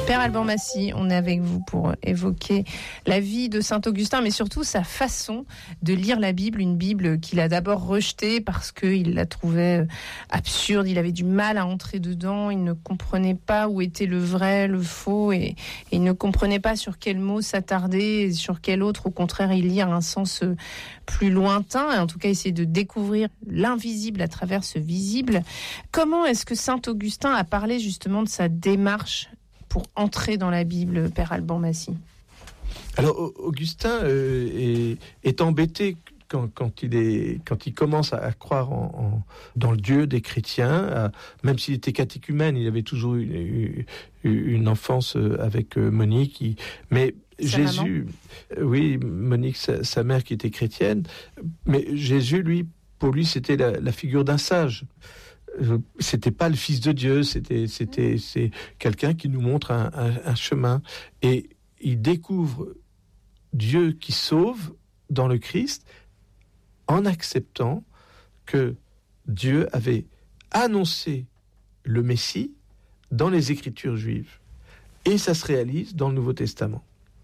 Père Alban Massy, on est avec vous pour évoquer la vie de Saint Augustin, mais surtout sa façon de lire la Bible, une Bible qu'il a d'abord rejetée parce qu'il la trouvait absurde, il avait du mal à entrer dedans, il ne comprenait pas où était le vrai, le faux, et il ne comprenait pas sur quel mot s'attarder, et sur quel autre, au contraire, il lire un sens plus lointain, et en tout cas essayer de découvrir l'invisible à travers ce visible. Comment est-ce que Saint Augustin a parlé justement de sa démarche pour entrer dans la Bible, Père Alban Massy? Alors, Augustin est embêté quand il commence à croire dans le Dieu des chrétiens. Même s'il était catéchumène, il avait toujours eu une enfance avec Monique. Mais Jésus, oui, Monique, sa mère qui était chrétienne, mais Jésus, pour lui, c'était la figure d'un sage. C'était pas le Fils de Dieu, c'est quelqu'un qui nous montre un chemin. Et il découvre Dieu qui sauve dans le Christ en acceptant que Dieu avait annoncé le Messie dans les Écritures juives. Et ça se réalise dans le Nouveau Testament.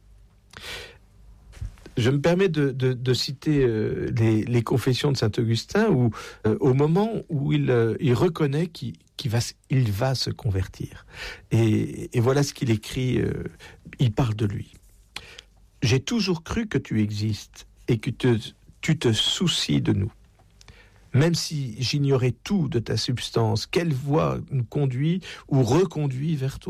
Je me permets de citer les confessions de Saint-Augustin où, au moment où il reconnaît qu'il va se convertir. Et voilà ce qu'il écrit, il parle de lui. « J'ai toujours cru que tu existes et que tu te soucies de nous. Même si j'ignorais tout de ta substance, quelle voie nous conduit ou reconduit vers toi.